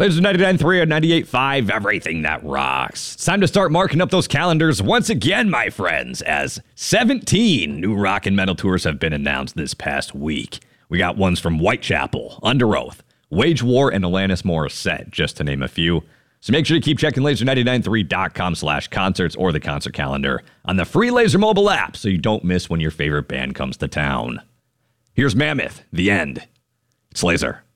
Laser 99.3 and 98.5, everything that rocks. It's time to start marking up those calendars once again, my friends, as 17 new rock and metal tours have been announced this past week. We got ones from Whitechapel, Under Oath, Wage War, and Alanis Morissette, just to name a few. So make sure to keep checking laser993.com/concerts or the concert calendar on the free Laser mobile app so you don't miss when your favorite band comes to town. Here's Mammoth, The End. It's Laser.